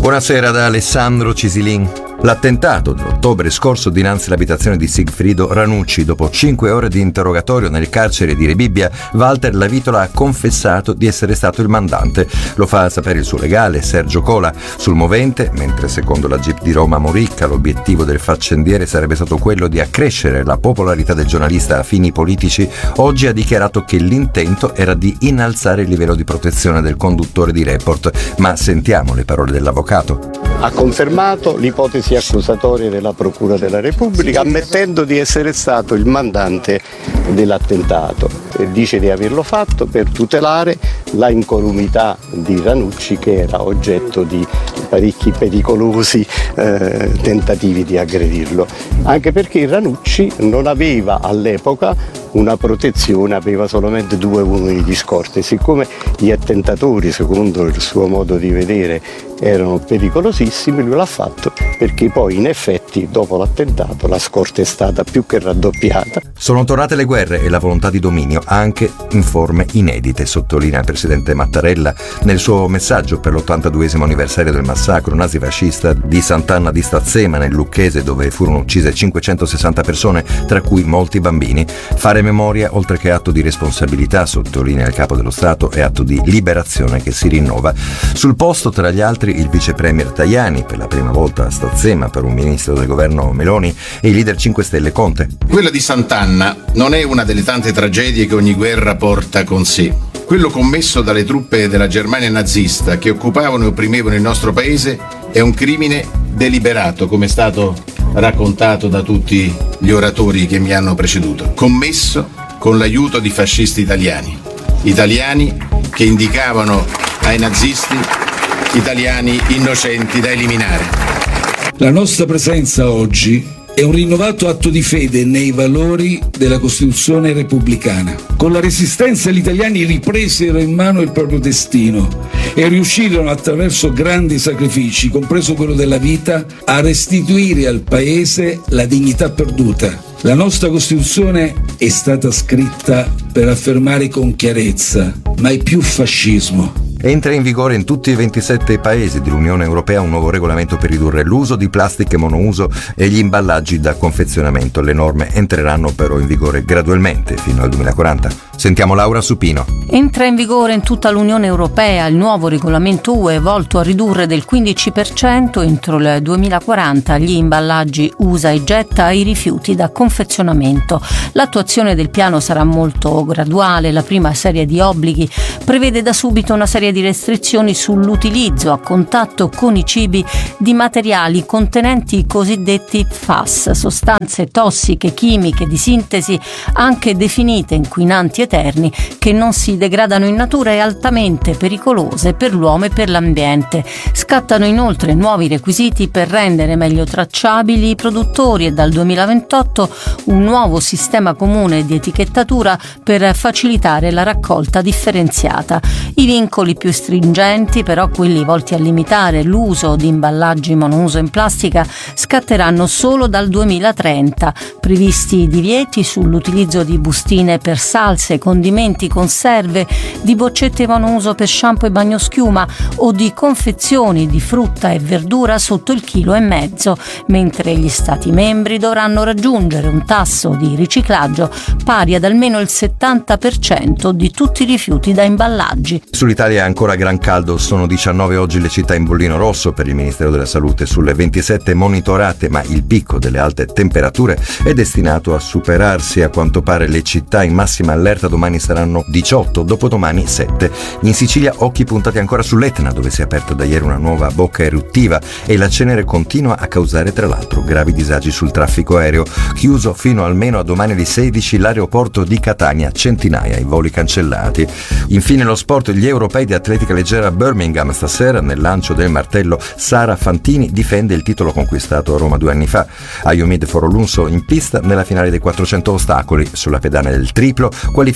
Buonasera da Alessandro Cisilin. L'attentato dell'ottobre scorso dinanzi all'abitazione di Sigfrido Ranucci. Dopo 5 ore di interrogatorio nel carcere di Rebibbia, Walter Lavitola ha confessato di essere stato il mandante. Lo fa sapere il suo legale, Sergio Cola. Sul movente, mentre secondo la GIP di Roma Moricca l'obiettivo del faccendiere sarebbe stato quello di accrescere la popolarità del giornalista a fini politici, oggi ha dichiarato che l'intento era di innalzare il livello di protezione del conduttore di Report. Ma sentiamo le parole dell'avvocato. Ha confermato l'ipotesi accusatoria della Procura della Repubblica, ammettendo di essere stato il mandante dell'attentato, e dice di averlo fatto per tutelare la incolumità di Ranucci, che era oggetto di parecchi pericolosi tentativi di aggredirlo, anche perché Ranucci non aveva all'epoca una protezione, aveva solamente 2 uomini di scorta, e siccome gli attentatori, secondo il suo modo di vedere, erano pericolosissimi, lui l'ha fatto perché poi in effetti dopo l'attentato la scorta è stata più che raddoppiata. Sono tornate le guerre e la volontà di dominio, anche in forme inedite, sottolinea il presidente Mattarella nel suo messaggio per l'82esimo anniversario del massacro nazifascista di Sant'Anna di Stazzema nel Lucchese, dove furono uccise 560 persone, tra cui molti bambini. Fare memoria, oltre che atto di responsabilità, sottolinea il capo dello Stato, è atto di liberazione che si rinnova. Sul posto, tra gli altri, il vice premier Tajani, per la prima volta a Stazzema per un ministro del governo Meloni, e il leader 5 Stelle Conte. Quella di Sant'Anna non è una delle tante tragedie che ogni guerra porta con sé. Quello commesso dalle truppe della Germania nazista che occupavano e opprimevano il nostro paese è un crimine deliberato, come è stato raccontato da tutti gli oratori che mi hanno preceduto, commesso con l'aiuto di fascisti italiani che indicavano ai nazisti italiani innocenti da eliminare. La nostra presenza oggi è un rinnovato atto di fede nei valori della Costituzione repubblicana. Con la resistenza gli italiani ripresero in mano il proprio destino e riuscirono, attraverso grandi sacrifici, compreso quello della vita, a restituire al Paese la dignità perduta. La nostra Costituzione è stata scritta per affermare con chiarezza: mai più fascismo. Entra in vigore in tutti i 27 paesi dell'Unione Europea un nuovo regolamento per ridurre l'uso di plastiche monouso e gli imballaggi da confezionamento. Le norme entreranno però in vigore gradualmente fino al 2040. Sentiamo Laura Supino. Entra in vigore in tutta l'Unione Europea il nuovo regolamento UE volto a ridurre del 15% entro il 2040 gli imballaggi usa e getta e i rifiuti da confezionamento. L'attuazione del piano sarà molto graduale. La prima serie di obblighi prevede da subito una serie di restrizioni sull'utilizzo a contatto con i cibi di materiali contenenti i cosiddetti PFAS, sostanze tossiche, chimiche di sintesi, anche definite inquinanti eterni, che non si degradano in natura e altamente pericolose per l'uomo e per l'ambiente. Scattano inoltre nuovi requisiti per rendere meglio tracciabili i produttori e dal 2028 un nuovo sistema comune di etichettatura per facilitare la raccolta differenziata. I vincoli più stringenti, però quelli volti a limitare l'uso di imballaggi monouso in plastica, scatteranno solo dal 2030. Previsti divieti sull'utilizzo di bustine per salse, condimenti, conserve, di boccette monouso per shampoo e bagnoschiuma o di confezioni di frutta e verdura sotto il 1,5 chili, mentre gli Stati membri dovranno raggiungere un tasso di riciclaggio pari ad almeno il 70% di tutti i rifiuti da imballaggi. Sull'Italia è ancora gran caldo, sono 19 oggi le città in bollino rosso per il Ministero della Salute sulle 27 monitorate, ma il picco delle alte temperature è destinato a superarsi. A quanto pare le città in massima allerta domani saranno 18, dopodomani 7. In Sicilia occhi puntati ancora sull'Etna, dove si è aperta da ieri una nuova bocca eruttiva e la cenere continua a causare tra l'altro gravi disagi sul traffico aereo. Chiuso fino almeno a domani alle 16 l'aeroporto di Catania, centinaia i voli cancellati. Infine lo sport, gli europei di atletica leggera a Birmingham stasera. Nel lancio del martello Sara Fantini difende il titolo conquistato a Roma 2 anni fa. Ayomide Forolunso in pista nella finale dei 400 ostacoli. Sulla pedana del triplo qualifica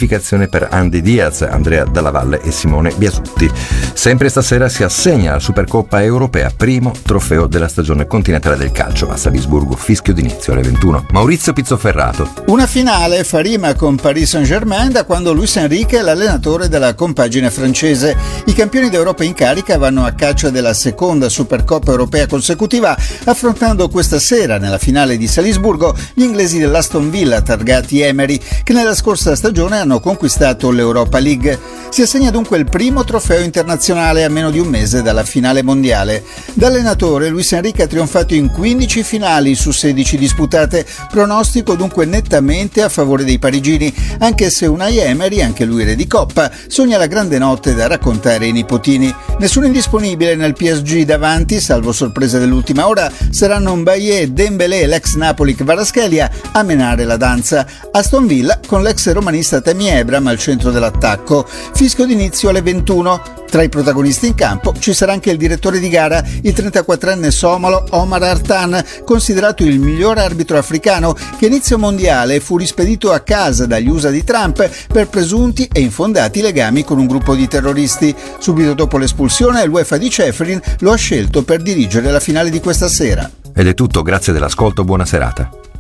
qualificazione per Andy Diaz, Andrea Dalla Valle e Simone Biasutti. Sempre stasera si assegna la Supercoppa Europea, primo trofeo della stagione continentale del calcio a Salisburgo, fischio d'inizio alle 21. Maurizio Pizzoferrato. Una finale fa rima con Paris Saint-Germain da quando Luis Enrique è l'allenatore della compagine francese. I campioni d'Europa in carica vanno a caccia della seconda Supercoppa Europea consecutiva, affrontando questa sera nella finale di Salisburgo gli inglesi dell'Aston Villa, targati Emery, che nella scorsa stagione hanno conquistato l'Europa League. Si assegna dunque il primo trofeo internazionale a meno di un mese dalla finale mondiale. Da allenatore Luis Enrique ha trionfato in 15 finali su 16 disputate, pronostico dunque nettamente a favore dei parigini, anche se Unai Emery, anche lui re di Coppa, sogna la grande notte da raccontare ai nipotini. Nessuno indisponibile nel PSG davanti, salvo sorprese dell'ultima ora, saranno Mbaye, Dembélé e l'ex Napoli Kvaratskhelia a menare la danza. Aston Villa con l'ex romanista Tammy Abraham al centro dell'attacco. Fischio d'inizio alle 21. Tra i protagonisti in campo ci sarà anche il direttore di gara, il 34enne somalo Omar Artan, considerato il miglior arbitro africano, che inizio mondiale fu rispedito a casa dagli USA di Trump per presunti e infondati legami con un gruppo di terroristi. Subito dopo l'espulsione, l'UEFA di Ceferin lo ha scelto per dirigere la finale di questa sera. Ed è tutto, grazie dell'ascolto, buona serata.